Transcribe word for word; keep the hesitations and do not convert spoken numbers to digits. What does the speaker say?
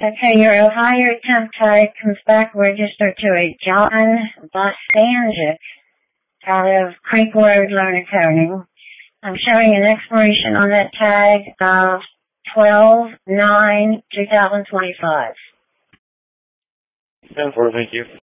Okay, your Ohio temp tag comes back registered to a John Bostanjic out of Creek Road, Lerner County. I'm showing an expiration on that tag of twelve nine two thousand twenty-five. ten four, thank you.